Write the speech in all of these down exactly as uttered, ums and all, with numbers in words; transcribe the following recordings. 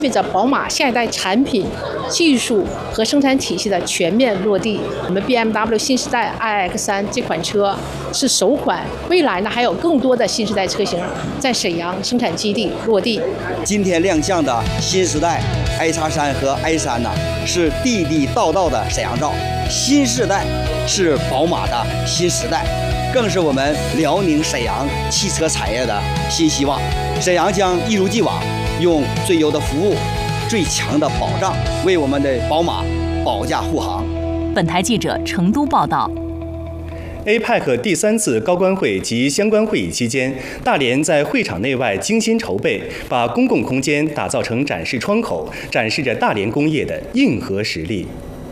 意味着宝马下一代产品、技术和生产体系的全面落地。我们 B M W 新时代 i X 三 这款车是首款，未来呢还有更多的新时代车型在沈阳生产基地落地。 今天亮相的新时代 i X 三 和 i 三 呢，是地地道道的沈阳造。新时代是宝马的新时代，更是我们辽宁沈阳汽车产业的新希望。沈阳将一如既往，用最优的服务、最强的保障，为我们的宝马保驾护航。 本台记者成都报道。 A P E C 第三次高官会及相关会议期间，大连在会场内外精心筹备，把公共空间打造成展示窗口，展示着大连工业的硬核实力。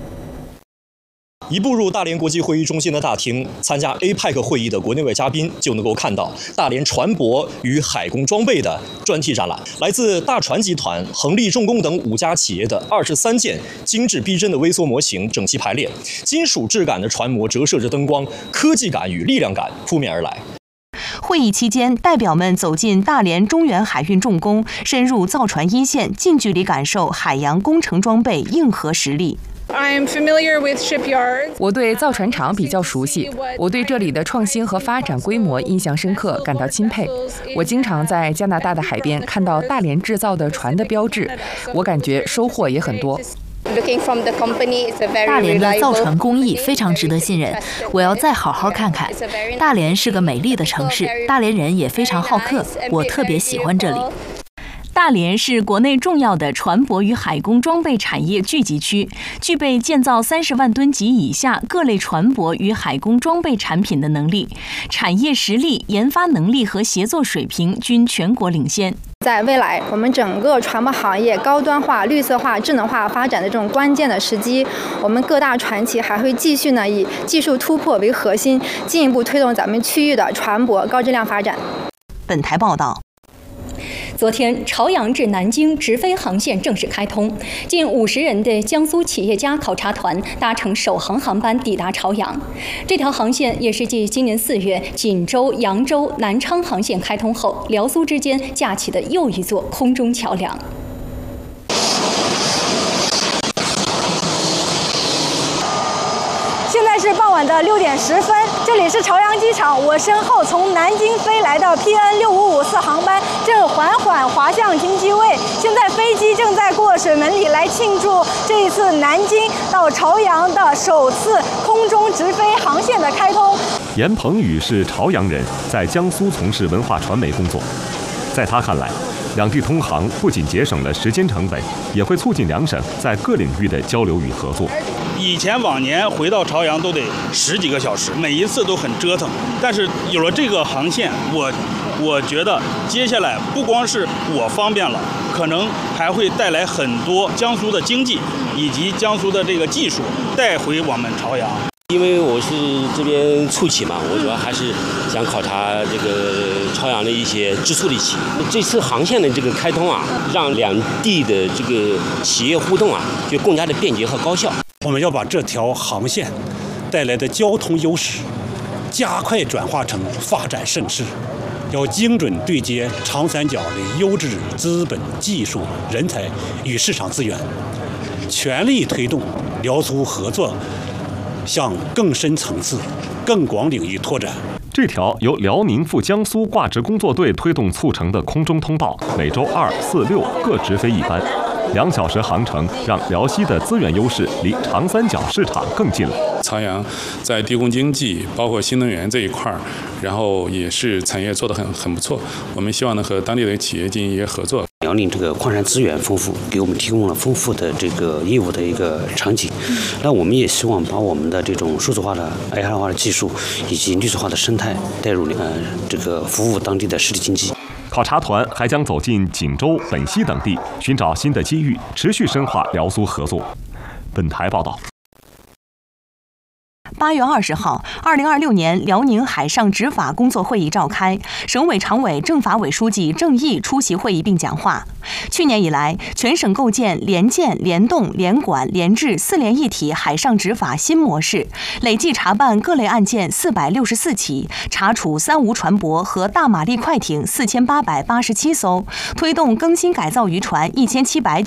一步入大连国际会议中心的大厅，参加 A P E C 会议的国内外嘉宾就能够看到大连船舶与海工装备的专题展览。来自大船集团、恒力重工等五家企业的二十三件精致逼真的微缩模型整齐排列，金属质感的船模折射着灯光，科技感与力量感扑面而来。 会议期间，代表们走进大连中原海运重工，深入造船一线，近距离感受海洋工程装备硬核实力。 我对造船厂比较熟悉，我对这里的创新和发展规模印象深刻，感到钦佩。我经常在加拿大的海边看到大连制造的船的标志，我感觉收获也很多。 大连的造船工艺非常值得信任，我要再好好看看。大连是个美丽的城市，大连人也非常好客，我特别喜欢这里。 大连是国内重要的船舶与海工装备产业聚集区，具备建造三十万吨级以下各类船舶与海工装备产品的能力，产业实力、研发能力和协作水平均全国领先。 在未来，我们整个船舶行业高端化、绿色化、智能化发展的这种关键的时机，我们各大船企还会继续呢以技术突破为核心，进一步推动咱们区域的船舶高质量发展。 本台报道。 昨天，朝阳至南京直飞航线正式开通，近五十人的江苏企业家考察团搭乘首航航班抵达朝阳。这条航线也是继今年四月锦州、扬州、南昌航线开通后，辽苏之间架起的又一座空中桥梁。 现在是傍晚的六点十分，这里是朝阳机场，我身后从南京飞来的 P N 六五五四航班正缓缓滑向停机位，现在飞机正在过水门里来庆祝这一次南京到朝阳的首次空中直飞航线的开通。 严鹏宇是朝阳人，在江苏从事文化传媒工作，在他看来，两地通航不仅节省了时间成本，也会促进两省在各领域的交流与合作。 以前往年回到朝阳都得十几个小时，每一次都很折腾。但是有了这个航线，我我觉得接下来不光是我方便了，可能还会带来很多江苏的经济以及江苏的这个技术带回我们朝阳。 因为我是这边促企嘛，我主要还是想考察这个朝阳的一些支促力企。这次航线的这个开通啊，让两地的这个企业互动啊，就更加的便捷和高效。 我们要把这条航线带来的交通优势，加快转化成发展盛世，要精准对接长三角的优质资本、技术、人才与市场资源，全力推动辽苏合作向更深层次、更广领域拓展。 这条由辽宁赴江苏挂职工作队推动促成的空中通道，每周二、四、六各直飞一班，两小时航程让辽西的资源优势离长三角市场更近了。 朝阳在低工经济，包括新能源这一块儿，然后也是产业做得很很不错。我们希望呢和当地的企业进行一些合作。 辽宁这个矿产资源丰富，给我们提供了丰富的这个业务的一个场景。那我们也希望把我们的这种数字化的 A I 化的技术以及绿色化的生态带入呃这个服务当地的实体经济。 考察团还将走进锦州、本溪等地，寻找新的机遇，持续深化辽苏合作。本台报道。 八月二十号，二零二六年辽宁海上执法工作会议召开，省委常委、政法委书记郑毅出席会议并讲话。去年以来，全省构建联建、联动、联管、联治四联一体海上执法新模式，累计查办各类案件四百六十四起，查处三无船舶和大马力快艇四千八百八十七艘，推动更新改造渔船一千七百